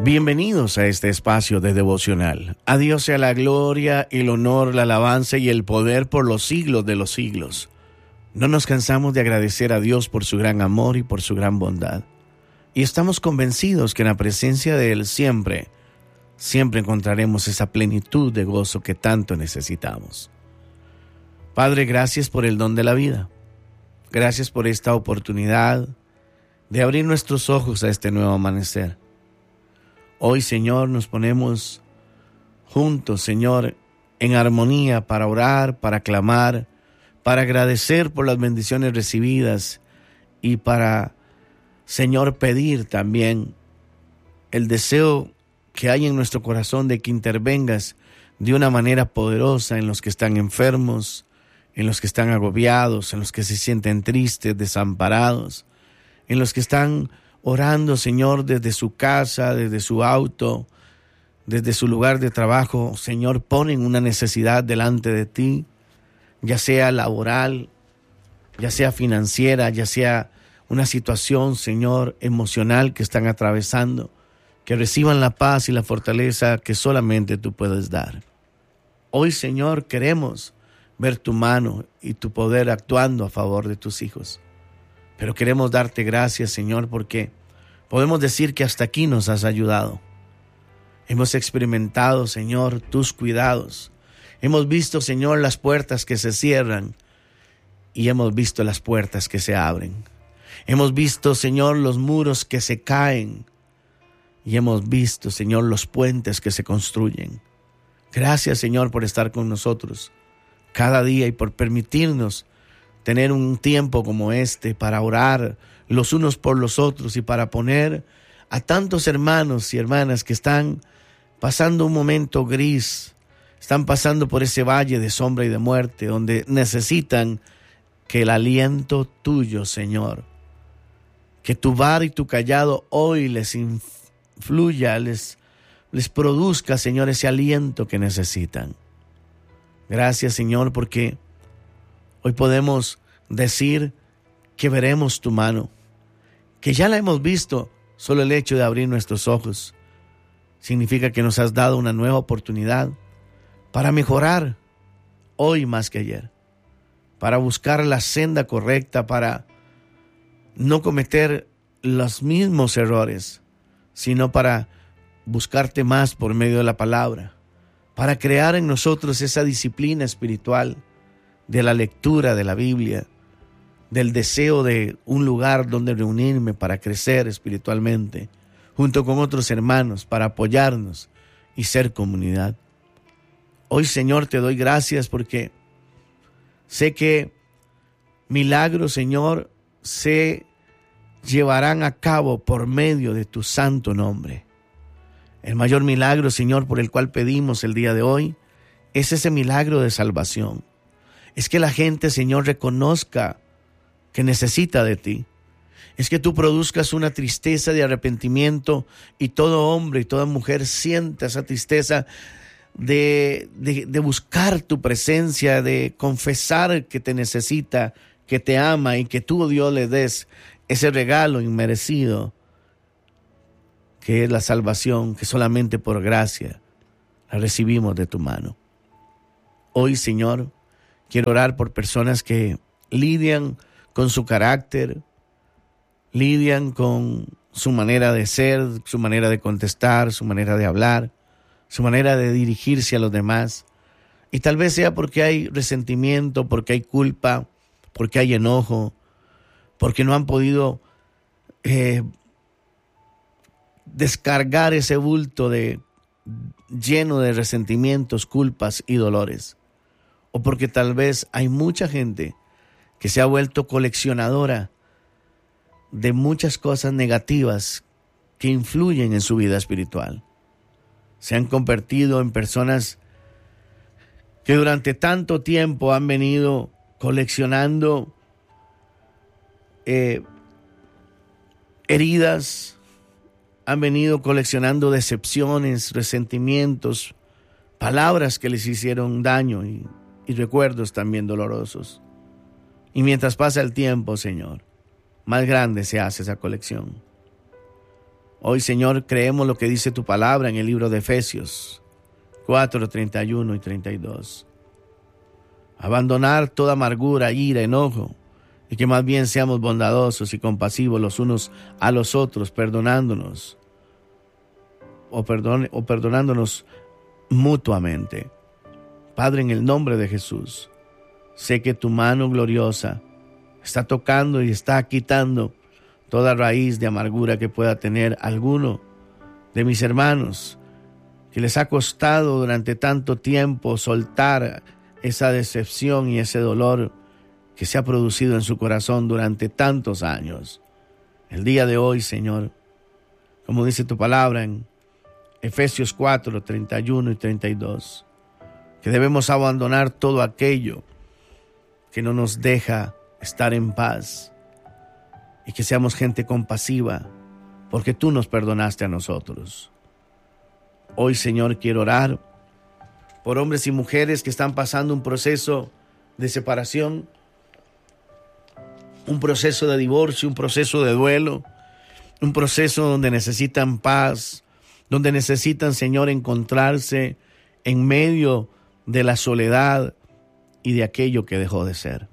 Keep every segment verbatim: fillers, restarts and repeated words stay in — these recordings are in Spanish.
Bienvenidos a este espacio de devocional. A Dios sea la gloria, el honor, la alabanza y el poder por los siglos de los siglos. No nos cansamos de agradecer a Dios por su gran amor y por su gran bondad. Y estamos convencidos que en la presencia de Él siempre, siempre encontraremos esa plenitud de gozo que tanto necesitamos. Padre, gracias por el don de la vida. Gracias por esta oportunidad de abrir nuestros ojos a este nuevo amanecer. Hoy, Señor, nos ponemos juntos, Señor, en armonía para orar, para clamar, para agradecer por las bendiciones recibidas y para, Señor, pedir también el deseo que hay en nuestro corazón de que intervengas de una manera poderosa en los que están enfermos, en los que están agobiados, en los que se sienten tristes, desamparados, en los que están orando, Señor, desde su casa, desde su auto, desde su lugar de trabajo. Señor, ponen una necesidad delante de ti, ya sea laboral, ya sea financiera, ya sea una situación, Señor, emocional que están atravesando, que reciban la paz y la fortaleza que solamente tú puedes dar. Hoy, Señor, queremos ver tu mano y tu poder actuando a favor de tus hijos. Pero queremos darte gracias, Señor, porque podemos decir que hasta aquí nos has ayudado. Hemos experimentado, Señor, tus cuidados. Hemos visto, Señor, las puertas que se cierran y hemos visto las puertas que se abren. Hemos visto, Señor, los muros que se caen y hemos visto, Señor, los puentes que se construyen. Gracias, Señor, por estar con nosotros cada día y por permitirnos tener un tiempo como este para orar los unos por los otros y para poner a tantos hermanos y hermanas que están pasando un momento gris, están pasando por ese valle de sombra y de muerte, donde necesitan que el aliento tuyo, Señor, que tu vara y tu callado hoy les influya, les, les produzca, Señor, ese aliento que necesitan. Gracias, Señor, porque hoy podemos decir que veremos tu mano, que ya la hemos visto. Solo el hecho de abrir nuestros ojos significa que nos has dado una nueva oportunidad para mejorar hoy más que ayer, para buscar la senda correcta, para no cometer los mismos errores, sino para buscarte más por medio de la palabra, para crear en nosotros esa disciplina espiritual de la lectura de la Biblia, del deseo de un lugar donde reunirme para crecer espiritualmente, junto con otros hermanos, para apoyarnos y ser comunidad. Hoy, Señor, te doy gracias porque sé que milagros, Señor, se llevarán a cabo por medio de tu santo nombre. El mayor milagro, Señor, por el cual pedimos el día de hoy, es ese milagro de salvación. Es que la gente, Señor, reconozca que necesita de ti. Es que tú produzcas una tristeza de arrepentimiento y todo hombre y toda mujer sienta esa tristeza de, de, de buscar tu presencia, de confesar que te necesita, que te ama y que tú, Dios, le des ese regalo inmerecido que es la salvación, que solamente por gracia la recibimos de tu mano. Hoy, Señor, quiero orar por personas que lidian con su carácter, lidian con su manera de ser, su manera de contestar, su manera de hablar, su manera de dirigirse a los demás. Y tal vez sea porque hay resentimiento, porque hay culpa, porque hay enojo, porque no han podido eh, descargar ese bulto de, lleno de resentimientos, culpas y dolores. O porque tal vez hay mucha gente que se ha vuelto coleccionadora de muchas cosas negativas que influyen en su vida espiritual. Se han convertido en personas que durante tanto tiempo han venido coleccionando eh, heridas, han venido coleccionando decepciones, resentimientos, palabras que les hicieron daño y, y recuerdos también dolorosos. Y mientras pasa el tiempo, Señor, más grande se hace esa colección. Hoy, Señor, creemos lo que dice tu palabra en el libro de Efesios cuatro, treinta y uno y treinta y dos. Abandonar toda amargura, ira, enojo, y que más bien seamos bondadosos y compasivos los unos a los otros, perdonándonos o, perdone, o perdonándonos mutuamente. Padre, en el nombre de Jesús, sé que tu mano gloriosa está tocando y está quitando toda raíz de amargura que pueda tener alguno de mis hermanos, que les ha costado durante tanto tiempo soltar esa decepción y ese dolor que se ha producido en su corazón durante tantos años. El día de hoy, Señor, como dice tu palabra en Efesios cuatro, treinta y uno y treinta y dos, que debemos abandonar todo aquello que no nos deja estar en paz y que seamos gente compasiva, porque tú nos perdonaste a nosotros. Hoy, Señor, quiero orar por hombres y mujeres que están pasando un proceso de separación, un proceso de divorcio, un proceso de duelo, un proceso donde necesitan paz, donde necesitan, Señor, encontrarse en medio de la soledad y de aquello que dejó de ser.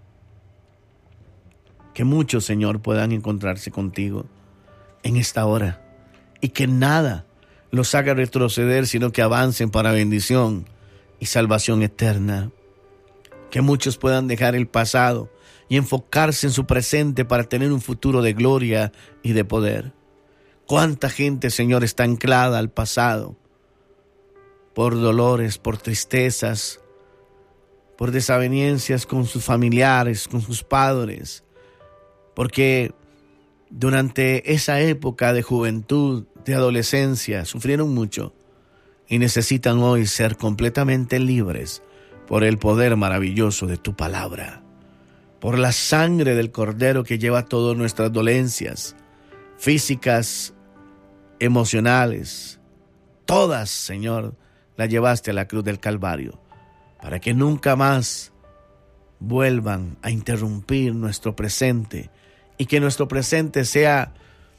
Que muchos, Señor, puedan encontrarse contigo en esta hora y que nada los haga retroceder, sino que avancen para bendición y salvación eterna. Que muchos puedan dejar el pasado y enfocarse en su presente para tener un futuro de gloria y de poder. Cuánta gente, Señor, está anclada al pasado por dolores, por tristezas, por desavenencias con sus familiares, con sus padres, porque durante esa época de juventud, de adolescencia, sufrieron mucho y necesitan hoy ser completamente libres por el poder maravilloso de tu palabra, por la sangre del Cordero que lleva todas nuestras dolencias físicas, emocionales, todas, Señor, las llevaste a la cruz del Calvario, para que nunca más vuelvan a interrumpir nuestro presente y que nuestro presente sea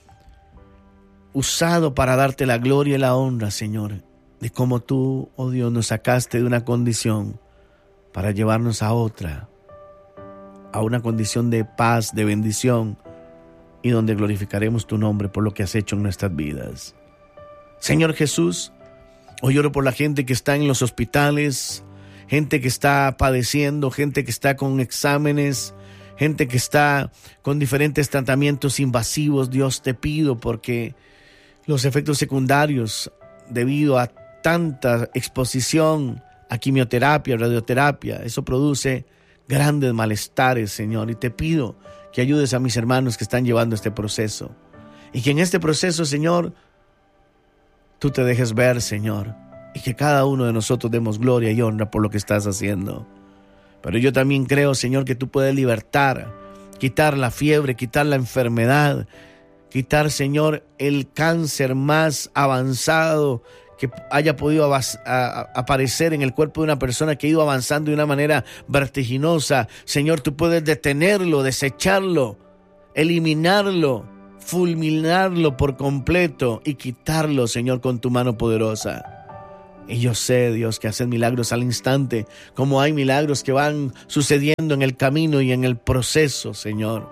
usado para darte la gloria y la honra, Señor, de cómo tú, oh Dios, nos sacaste de una condición para llevarnos a otra, a una condición de paz, de bendición, y donde glorificaremos tu nombre por lo que has hecho en nuestras vidas. Señor Jesús, hoy oro por la gente que está en los hospitales, gente que está padeciendo, gente que está con exámenes, gente que está con diferentes tratamientos invasivos. Dios, te pido porque los efectos secundarios debido a tanta exposición a quimioterapia, radioterapia, eso produce grandes malestares, Señor, y te pido que ayudes a mis hermanos que están llevando este proceso y que en este proceso, Señor, tú te dejes ver, Señor, y que cada uno de nosotros demos gloria y honra por lo que estás haciendo. Pero yo también creo, Señor, que tú puedes libertar, quitar la fiebre, quitar la enfermedad, quitar, Señor, el cáncer más avanzado que haya podido a, a, aparecer en el cuerpo de una persona que ha ido avanzando de una manera vertiginosa. Señor, tú puedes detenerlo, desecharlo, eliminarlo, fulminarlo por completo y quitarlo, Señor, con tu mano poderosa. Y yo sé, Dios, que haces milagros al instante, como hay milagros que van sucediendo en el camino y en el proceso, Señor,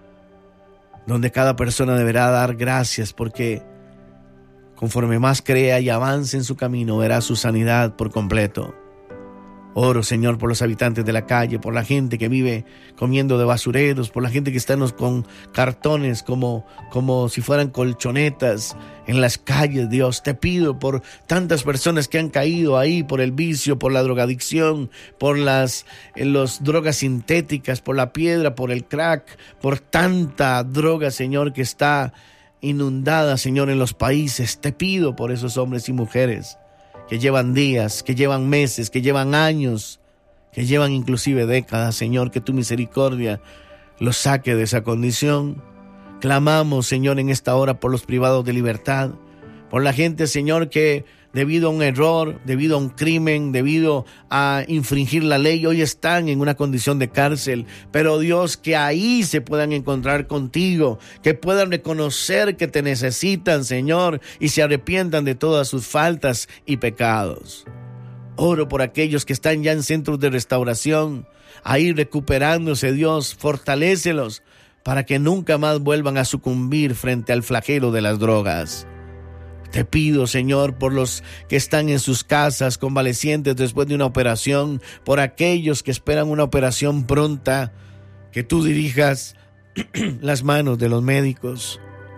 donde cada persona deberá dar gracias porque conforme más crea y avance en su camino, verá su sanidad por completo. Oro, Señor, por los habitantes de la calle, por la gente que vive comiendo de basureros, por la gente que está con cartones como, como si fueran colchonetas en las calles. Dios, te pido por tantas personas que han caído ahí por el vicio, por la drogadicción, por las los drogas sintéticas, por la piedra, por el crack, por tanta droga, Señor, que está inundada, Señor, en los países. Te pido por esos hombres y mujeres que llevan días, que llevan meses, que llevan años, que llevan inclusive décadas, Señor, que tu misericordia los saque de esa condición. Clamamos, Señor, en esta hora por los privados de libertad, por la gente, Señor, que debido a un error, debido a un crimen, debido a infringir la ley, hoy están en una condición de cárcel. Pero Dios, que ahí se puedan encontrar contigo, que puedan reconocer que te necesitan, Señor, y se arrepientan de todas sus faltas y pecados. Oro por aquellos que están ya en centros de restauración, ahí recuperándose, Dios, fortalécelos para que nunca más vuelvan a sucumbir frente al flagelo de las drogas. Te pido, Señor, por los que están en sus casas convalecientes después de una operación, por aquellos que esperan una operación pronta, que tú dirijas las manos de los médicos,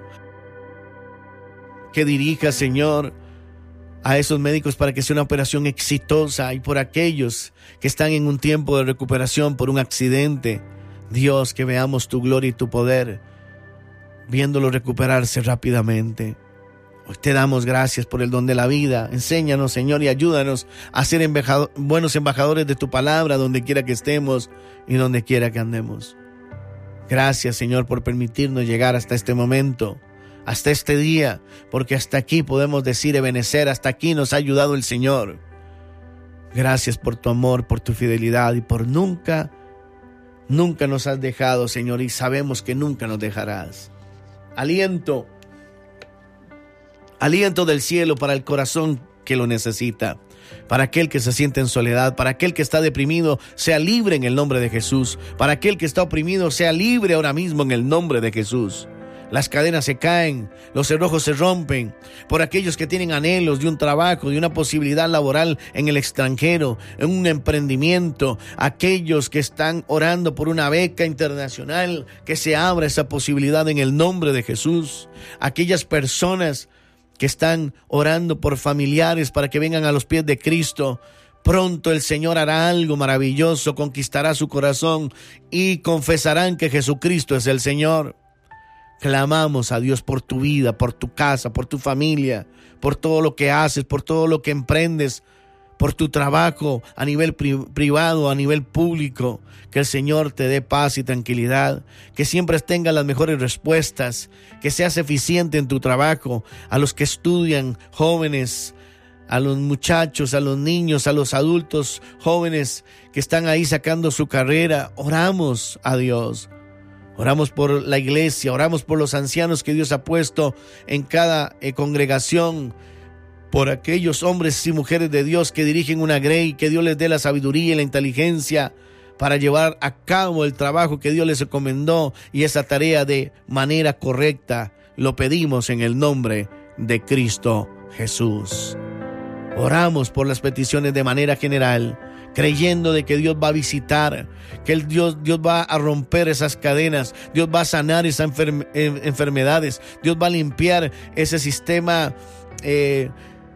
que dirijas, Señor, a esos médicos para que sea una operación exitosa, y por aquellos que están en un tiempo de recuperación por un accidente, Dios, que veamos tu gloria y tu poder, viéndolo recuperarse rápidamente. Hoy te damos gracias por el don de la vida. Enséñanos, Señor, y ayúdanos a ser embajador, buenos embajadores de tu palabra donde quiera que estemos y donde quiera que andemos. Gracias, Señor, por permitirnos llegar hasta este momento, hasta este día, porque hasta aquí podemos decir Ebenezer, hasta aquí nos ha ayudado el Señor. Gracias por tu amor, por tu fidelidad y por nunca, nunca nos has dejado, Señor, y sabemos que nunca nos dejarás. Aliento, aliento del cielo para el corazón que lo necesita, para aquel que se siente en soledad, para aquel que está deprimido, sea libre en el nombre de Jesús, para aquel que está oprimido, sea libre ahora mismo en el nombre de Jesús. Las cadenas se caen, los cerrojos se rompen, por aquellos que tienen anhelos de un trabajo, de una posibilidad laboral en el extranjero, en un emprendimiento, aquellos que están orando por una beca internacional, que se abra esa posibilidad en el nombre de Jesús. Aquellas personas que están orando por familiares para que vengan a los pies de Cristo, pronto el Señor hará algo maravilloso, conquistará su corazón y confesarán que Jesucristo es el Señor. Clamamos a Dios por tu vida, por tu casa, por tu familia, por todo lo que haces, por todo lo que emprendes, por tu trabajo a nivel pri- privado, a nivel público. Que el Señor te dé paz y tranquilidad, que siempre tengas las mejores respuestas, que seas eficiente en tu trabajo. A los que estudian, jóvenes, a los muchachos, a los niños, a los adultos jóvenes que están ahí sacando su carrera, oramos a Dios. Oramos por la iglesia, oramos por los ancianos que Dios ha puesto en cada eh, congregación, por aquellos hombres y mujeres de Dios que dirigen una grey, que Dios les dé la sabiduría y la inteligencia para llevar a cabo el trabajo que Dios les encomendó y esa tarea de manera correcta. Lo pedimos en el nombre de Cristo Jesús. Oramos por las peticiones de manera general, creyendo de que Dios va a visitar, que el Dios, Dios va a romper esas cadenas, Dios va a sanar esas enferme, eh, enfermedades, Dios va a limpiar ese sistema eh,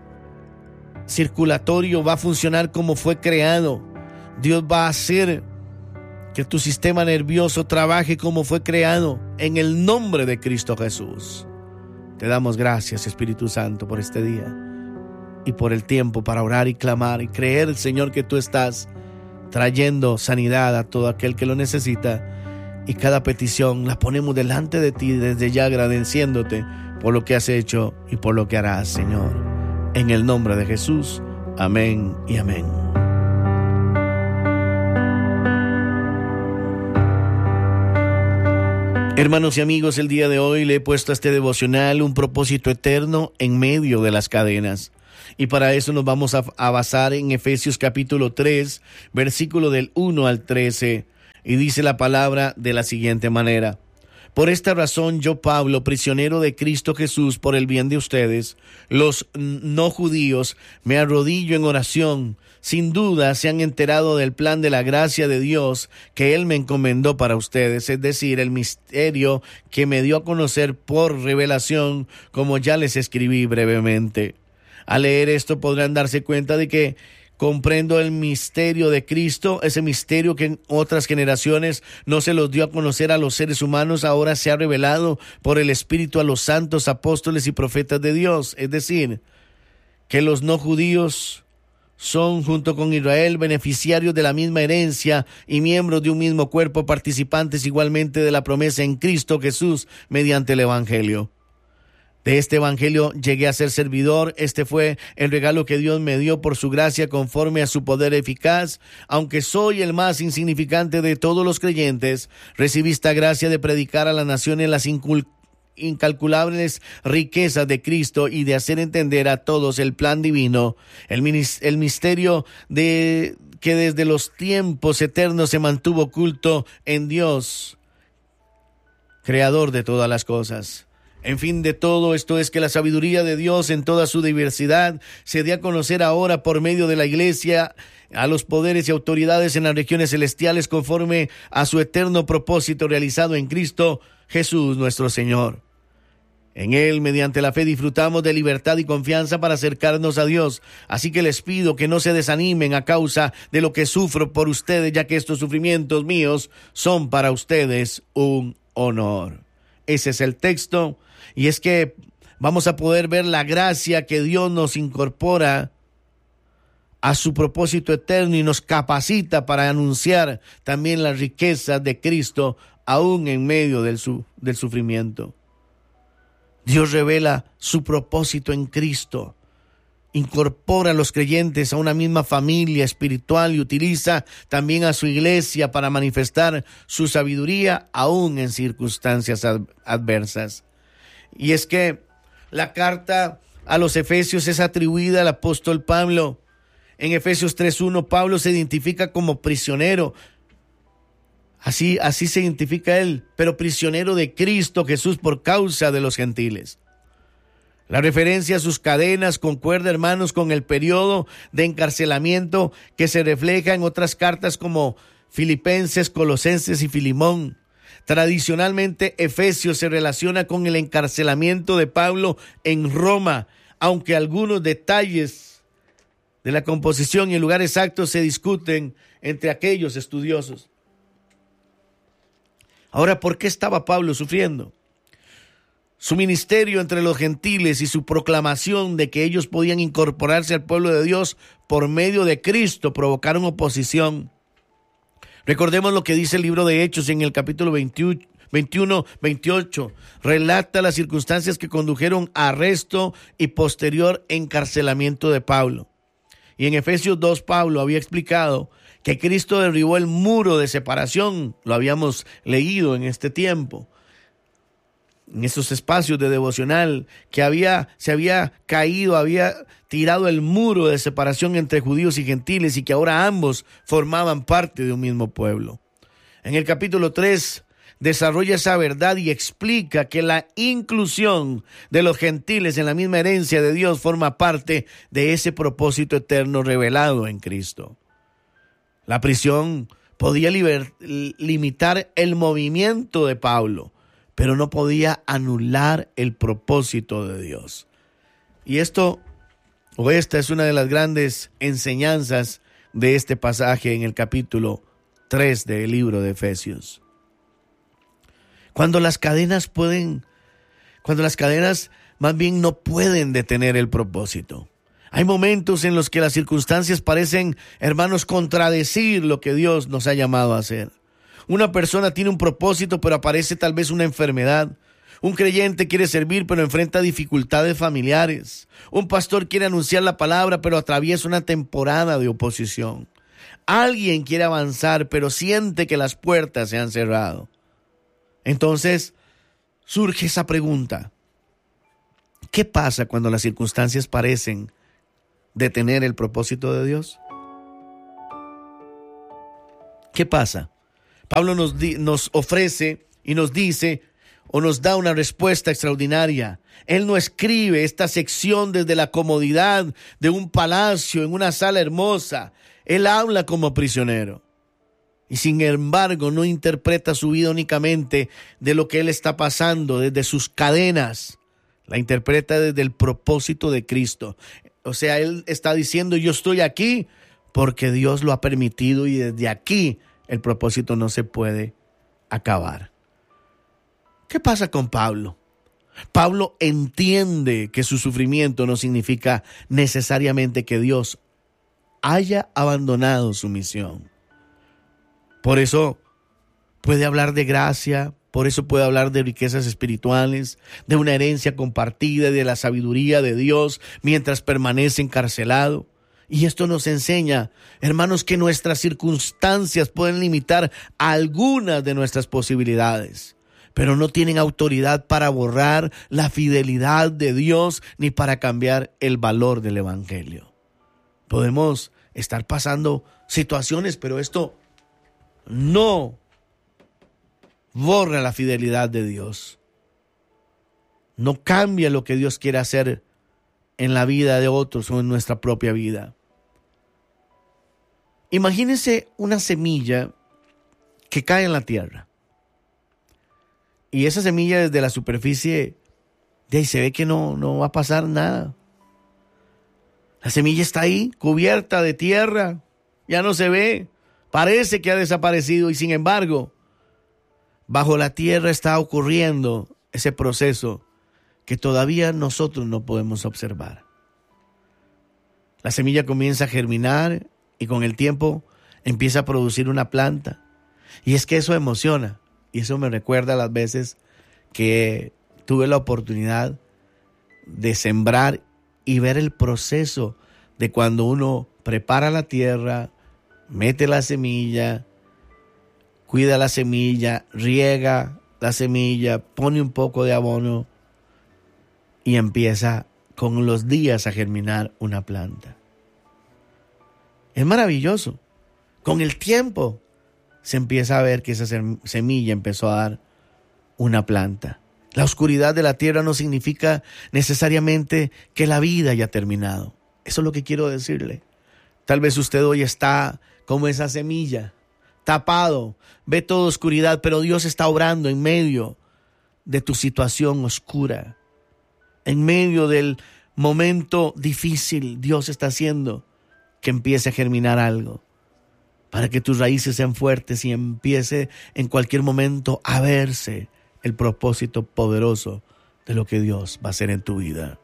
circulatorio, va a funcionar como fue creado. Dios va a hacer que tu sistema nervioso trabaje como fue creado en el nombre de Cristo Jesús. Te damos gracias, Espíritu Santo, por este día y por el tiempo para orar y clamar y creer, Señor, que tú estás trayendo sanidad a todo aquel que lo necesita, y cada petición la ponemos delante de ti desde ya, agradeciéndote por lo que has hecho y por lo que harás, Señor. En el nombre de Jesús, amén y amén. Hermanos y amigos, el día de hoy le he puesto a este devocional un propósito eterno en medio de las cadenas. Y para eso nos vamos a, a basar en Efesios capítulo tres, versículo del uno al trece. Y dice la palabra de la siguiente manera: Por esta razón yo, Pablo, prisionero de Cristo Jesús, por el bien de ustedes, los no judíos, me arrodillo en oración. Sin duda se han enterado del plan de la gracia de Dios que Él me encomendó para ustedes, es decir, el misterio que me dio a conocer por revelación, como ya les escribí brevemente. Al leer esto podrán darse cuenta de que comprendo el misterio de Cristo, ese misterio que en otras generaciones no se los dio a conocer a los seres humanos, ahora se ha revelado por el Espíritu a los santos apóstoles y profetas de Dios. Es decir, que los no judíos son, junto con Israel, beneficiarios de la misma herencia y miembros de un mismo cuerpo, participantes igualmente de la promesa en Cristo Jesús mediante el Evangelio. De este evangelio llegué a ser servidor. Este fue el regalo que Dios me dio por su gracia conforme a su poder eficaz. Aunque soy el más insignificante de todos los creyentes, recibí esta gracia de predicar a las naciones las incul- incalculables riquezas de Cristo y de hacer entender a todos el plan divino, el, minis- el misterio de que desde los tiempos eternos se mantuvo oculto en Dios, creador de todas las cosas. En fin de todo esto es que la sabiduría de Dios en toda su diversidad se dé a conocer ahora por medio de la Iglesia a los poderes y autoridades en las regiones celestiales conforme a su eterno propósito realizado en Cristo Jesús nuestro Señor. En Él, mediante la fe, disfrutamos de libertad y confianza para acercarnos a Dios. Así que les pido que no se desanimen a causa de lo que sufro por ustedes, ya que estos sufrimientos míos son para ustedes un honor. Ese es el texto. Y es que vamos a poder ver la gracia que Dios nos incorpora a su propósito eterno y nos capacita para anunciar también las riquezas de Cristo aún en medio del, su, del sufrimiento. Dios revela su propósito en Cristo, incorpora a los creyentes a una misma familia espiritual y utiliza también a su iglesia para manifestar su sabiduría aún en circunstancias adversas. Y es que la carta a los Efesios es atribuida al apóstol Pablo. En Efesios tres uno, Pablo se identifica como prisionero. Así, así se identifica él, pero prisionero de Cristo Jesús por causa de los gentiles. La referencia a sus cadenas concuerda, hermanos, con el periodo de encarcelamiento que se refleja en otras cartas como Filipenses, Colosenses y Filimón. Tradicionalmente, Efesios se relaciona con el encarcelamiento de Pablo en Roma, aunque algunos detalles de la composición y el lugar exacto se discuten entre aquellos estudiosos. Ahora, ¿por qué estaba Pablo sufriendo? Su ministerio entre los gentiles y su proclamación de que ellos podían incorporarse al pueblo de Dios por medio de Cristo provocaron oposición. Recordemos lo que dice el libro de Hechos en el capítulo veintiuno, veintiocho. Relata las circunstancias que condujeron a arresto y posterior encarcelamiento de Pablo. Y en Efesios dos, Pablo había explicado que Cristo derribó el muro de separación. Lo habíamos leído en este tiempo, en estos espacios de devocional, que había, se había caído, había tirado el muro de separación entre judíos y gentiles y que ahora ambos formaban parte de un mismo pueblo. En el capítulo tres desarrolla esa verdad y explica que la inclusión de los gentiles en la misma herencia de Dios forma parte de ese propósito eterno revelado en Cristo. La prisión podía liber, limitar el movimiento de Pablo, pero no podía anular el propósito de Dios. Y esto, o esta es una de las grandes enseñanzas de este pasaje en el capítulo tres del libro de Efesios. Cuando las cadenas pueden, cuando las cadenas más bien no pueden detener el propósito. Hay momentos en los que las circunstancias parecen, hermanos, contradecir lo que Dios nos ha llamado a hacer. Una persona tiene un propósito, pero aparece tal vez una enfermedad. Un creyente quiere servir, pero enfrenta dificultades familiares. Un pastor quiere anunciar la palabra, pero atraviesa una temporada de oposición. Alguien quiere avanzar, pero siente que las puertas se han cerrado. Entonces, surge esa pregunta. ¿Qué pasa cuando las circunstancias parecen detener el propósito de Dios? ¿Qué pasa? Pablo nos, di, nos ofrece y nos dice o nos da una respuesta extraordinaria. Él no escribe esta sección desde la comodidad de un palacio en una sala hermosa. Él habla como prisionero. Y sin embargo no interpreta su vida únicamente de lo que él está pasando, desde sus cadenas. La interpreta desde el propósito de Cristo. O sea, él está diciendo, yo estoy aquí porque Dios lo ha permitido y desde aquí el propósito no se puede acabar. ¿Qué pasa con Pablo? Pablo entiende que su sufrimiento no significa necesariamente que Dios haya abandonado su misión. Por eso puede hablar de gracia, Por eso puede hablar de riquezas espirituales, de una herencia compartida, de la sabiduría de Dios mientras permanece encarcelado. Y esto nos enseña, hermanos, que nuestras circunstancias pueden limitar algunas de nuestras posibilidades, pero no tienen autoridad para borrar la fidelidad de Dios ni para cambiar el valor del evangelio. Podemos estar pasando situaciones, pero esto no borra la fidelidad de Dios. No cambia lo que Dios quiere hacer en la vida de otros o en nuestra propia vida. Imagínense una semilla que cae en la tierra. Y esa semilla desde la superficie, de ahí se ve que no, no va a pasar nada. La semilla está ahí, cubierta de tierra, ya no se ve, parece que ha desaparecido y sin embargo, bajo la tierra está ocurriendo ese proceso que todavía nosotros no podemos observar. La semilla comienza a germinar y con el tiempo empieza a producir una planta. Y es que eso emociona y eso me recuerda las veces que tuve la oportunidad de sembrar y ver el proceso de cuando uno prepara la tierra, mete la semilla, cuida la semilla, riega la semilla, pone un poco de abono y empieza con los días a germinar una planta. Es maravilloso. Con el tiempo se empieza a ver que esa semilla empezó a dar una planta. La oscuridad de la tierra no significa necesariamente que la vida haya terminado. Eso es lo que quiero decirle. Tal vez usted hoy está como esa semilla, tapado, ve toda oscuridad, pero Dios está obrando en medio de tu situación oscura. En medio del momento difícil, Dios está haciendo que empiece a germinar algo para que tus raíces sean fuertes y empiece en cualquier momento a verse el propósito poderoso de lo que Dios va a hacer en tu vida.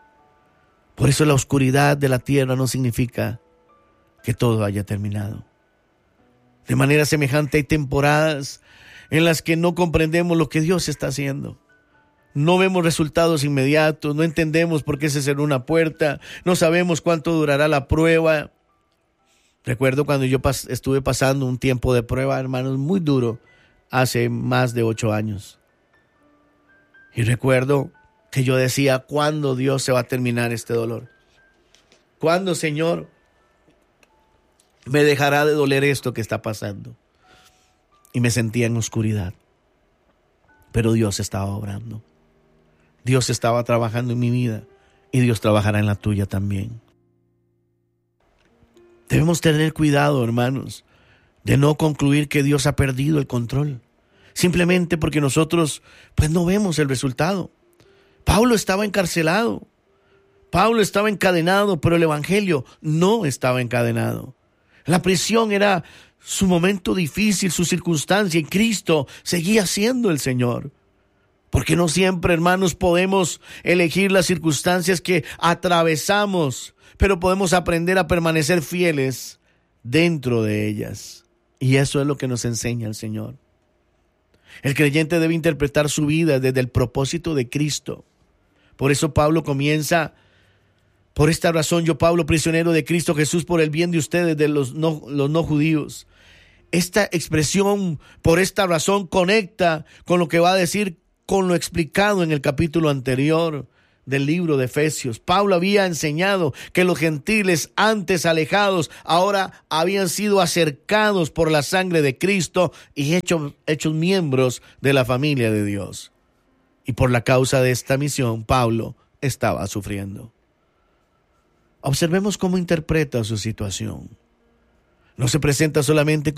Por eso la oscuridad de la tierra no significa que todo haya terminado. De manera semejante hay temporadas en las que no comprendemos lo que Dios está haciendo. No vemos resultados inmediatos, no entendemos por qué se cerró una puerta, no sabemos cuánto durará la prueba. Recuerdo cuando yo pas- estuve pasando un tiempo de prueba, hermanos, muy duro, hace más de ocho años. Y recuerdo que yo decía, ¿cuándo Dios se va a terminar este dolor? ¿Cuándo, Señor, me dejará de doler esto que está pasando? Y me sentía en oscuridad. Pero Dios estaba obrando. Dios estaba trabajando en mi vida y Dios trabajará en la tuya también. Debemos tener cuidado, hermanos, de no concluir que Dios ha perdido el control, simplemente porque nosotros pues no vemos el resultado. Pablo estaba encarcelado, Pablo estaba encadenado, pero el evangelio no estaba encadenado. La prisión era su momento difícil, su circunstancia, y Cristo seguía siendo el Señor. Porque no siempre, hermanos, podemos elegir las circunstancias que atravesamos, pero podemos aprender a permanecer fieles dentro de ellas. Y eso es lo que nos enseña el Señor. El creyente debe interpretar su vida desde el propósito de Cristo. Por eso Pablo comienza: por esta razón yo, Pablo, prisionero de Cristo Jesús, por el bien de ustedes, de los no, los no judíos. Esta expresión, por esta razón, conecta con lo que va a decir, con lo explicado en el capítulo anterior del libro de Efesios. Pablo había enseñado que los gentiles antes alejados ahora habían sido acercados por la sangre de Cristo y hechos, hechos miembros de la familia de Dios. Y por la causa de esta misión, Pablo estaba sufriendo. Observemos cómo interpreta su situación. No se presenta solamente